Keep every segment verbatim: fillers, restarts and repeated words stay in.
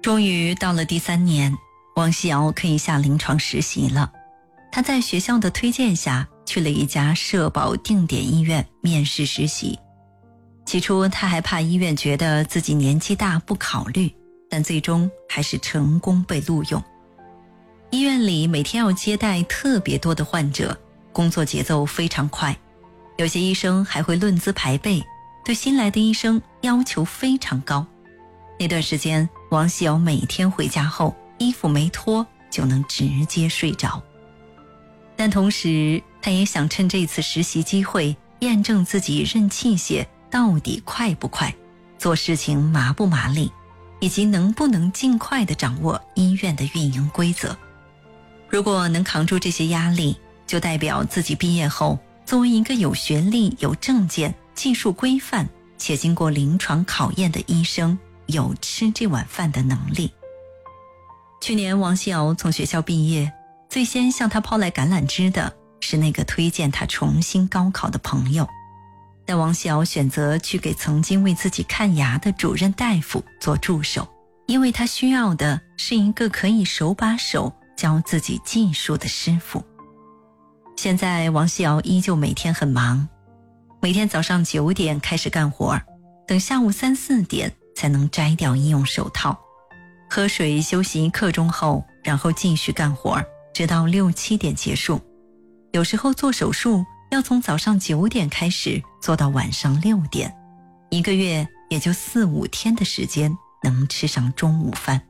终于到了第三年，王希瑶可以下临床实习了。她在学校的推荐下去了一家社保定点医院面试实习。起初她还怕医院觉得自己年纪大不考虑，但最终还是成功被录用。医院里每天要接待特别多的患者，工作节奏非常快，有些医生还会论资排辈，对新来的医生要求非常高。那段时间，王希瑶每天回家后衣服没脱就能直接睡着。但同时她也想趁这次实习机会验证自己认器械到底快不快，做事情麻不麻利，以及能不能尽快地掌握医院的运营规则。如果能扛住这些压力，就代表自己毕业后作为一个有学历、有证件、技术规范且经过临床考验的医生有吃这碗饭的能力。去年王希瑶从学校毕业，最先向她抛来橄榄枝的是那个推荐她重新高考的朋友。但王希瑶选择去给曾经为自己看牙的主任大夫做助手，因为她需要的是一个可以手把手教自己技术的师傅。现在王希瑶依旧每天很忙，每天早上九点开始干活，等下午三四点才能摘掉医用手套，喝水休息一刻钟后，然后继续干活，直到六七点结束。有时候做手术要从早上九点开始做到晚上六点，一个月也就四五天的时间能吃上中午饭。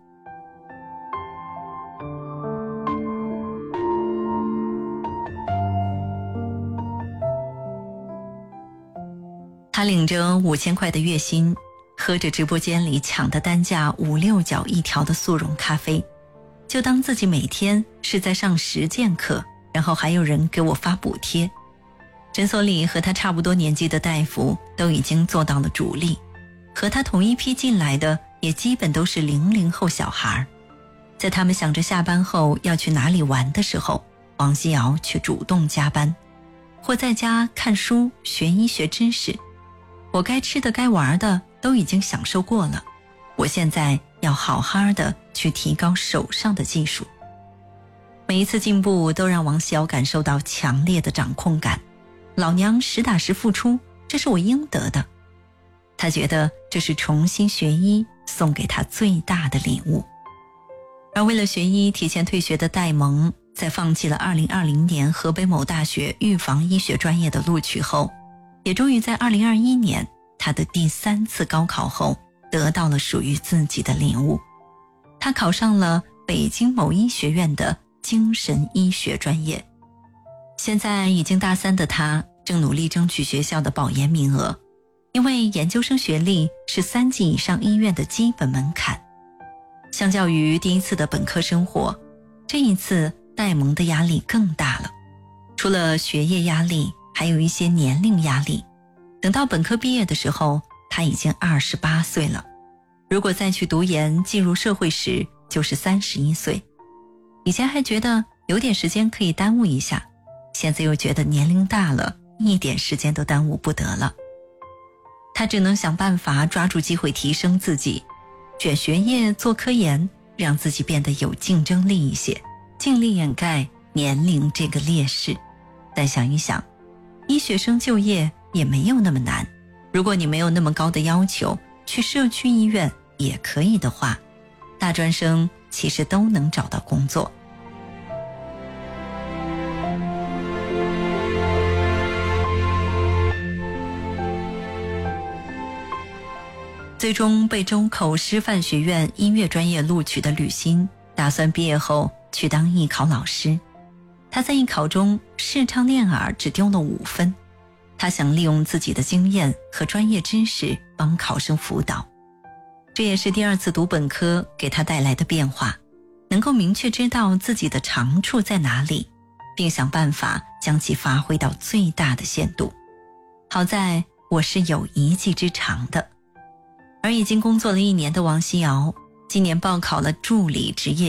他领着五千块的月薪，喝着直播间里抢的单价五六角一条的速溶咖啡，就当自己每天是在上实践课，然后还有人给我发补贴。诊所里和他差不多年纪的大夫都已经做到了主力，和他同一批进来的也基本都是零零后小孩。在他们想着下班后要去哪里玩的时候，王希瑶却主动加班，或在家看书学医学知识。我该吃的该玩的都已经享受过了，我现在要好好的去提高手上的技术。每一次进步都让王希瑶感受到强烈的掌控感，老娘实打实付出，这是我应得的。她觉得这是重新学医送给她最大的礼物。而为了学医提前退学的戴萌，在放弃了二零二零年河北某大学预防医学专业的录取后，也终于在二零二一年他的第三次高考后得到了属于自己的礼物。他考上了北京某医学院的精神医学专业。现在已经大三的他正努力争取学校的保研名额，因为研究生学历是三级以上医院的基本门槛。相较于第一次的本科生活，这一次戴萌的压力更大了。除了学业压力，还有一些年龄压力。等到本科毕业的时候，他已经二十八岁了，如果再去读研进入社会时就是三十一岁。以前还觉得有点时间可以耽误一下，现在又觉得年龄大了，一点时间都耽误不得了。他只能想办法抓住机会提升自己，卷学业做科研，让自己变得有竞争力一些，尽力掩盖年龄这个劣势。但想一想，医学生就业也没有那么难，如果你没有那么高的要求，去社区医院也可以的话，大专生其实都能找到工作。最终被周口师范学院音乐专业录取的吕欣，打算毕业后去当艺考老师。他在艺考中视唱练耳只丢了五分，他想利用自己的经验和专业知识帮考生辅导。这也是第二次读本科给他带来的变化，能够明确知道自己的长处在哪里，并想办法将其发挥到最大的限度。好在我是有一技之长的。而已经工作了一年的王希瑶，今年报考了助理职业